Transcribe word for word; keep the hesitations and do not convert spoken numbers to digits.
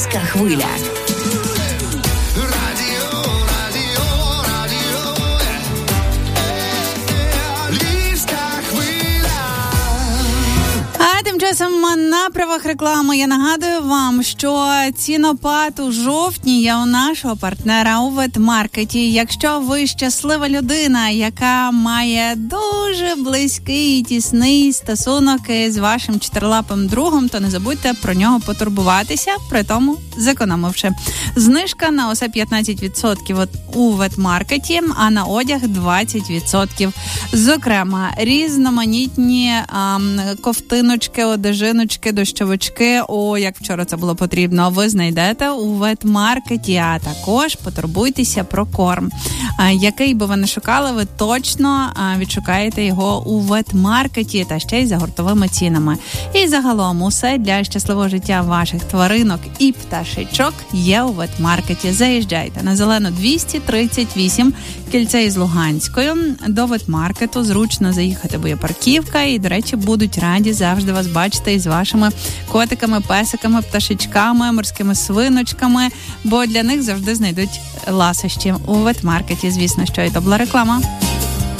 Львівська хвиля. На правах реклами я нагадую вам, що цінопад у жовтні є у нашого партнера у ветмаркеті. Якщо ви щаслива людина, яка має дуже близький і тісний стосунок з вашим чотирилапим другом, то не забудьте про нього потурбуватися, при тому зекономивши. Знижка на усе п'ятнадцять відсотків у ветмаркеті, а на одяг двадцять відсотків. Зокрема, різноманітні ам, ковтиночки, одежиночки, дощовички, о, як вчора це було потрібно, ви знайдете у ветмаркеті, а також потурбуйтеся про корм. А, який би ви не шукали, ви точно а, відшукаєте його у ветмаркеті, та ще й за гуртовими цінами. І загалом усе для щасливого життя ваших тваринок і пташечок є у ветмаркеті. Заїжджайте на Зелену двісті тридцять вісім, кільце із Луганською. До ветмаркету зручно заїхати, бо є парківка, і, до речі, будуть раді завжди вас бачити із вашими котиками, песиками, пташечками, морськими свиночками, бо для них завжди знайдуть ласощі у ветмаркеті. Звісно, що і то була реклама.